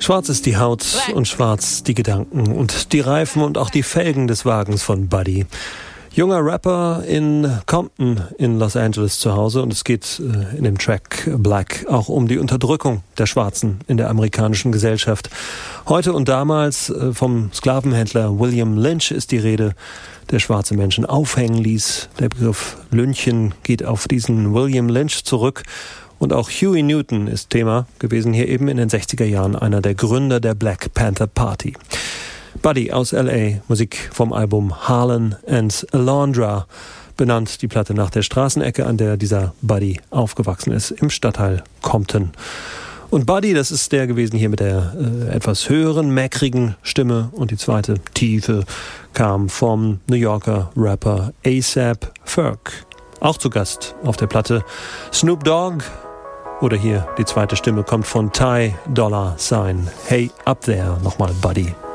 Schwarz ist die Haut und schwarz die Gedanken und die Reifen und auch die Felgen des Wagens von Buddy. Junger Rapper in Compton in Los Angeles zu Hause, und es geht in dem Track Black auch um die Unterdrückung der Schwarzen in der amerikanischen Gesellschaft. Heute und damals vom Sklavenhändler William Lynch ist die Rede, der schwarze Menschen aufhängen ließ. Der Begriff Lynchen geht auf diesen William Lynch zurück. Und auch Huey Newton ist Thema gewesen, hier eben in den 60er Jahren, einer der Gründer der Black Panther Party. Buddy aus L.A., Musik vom Album Harlan and Alondra, benannt die Platte nach der Straßenecke, an der dieser Buddy aufgewachsen ist, im Stadtteil Compton. Und Buddy, das ist der gewesen hier mit der etwas höheren, mäckrigen Stimme, und die zweite tiefe kam vom New Yorker Rapper A$AP Ferg. Auch zu Gast auf der Platte Snoop Dogg. Oder hier die zweite Stimme kommt von Ty Dolla $ign. Hey, up there, nochmal Buddy.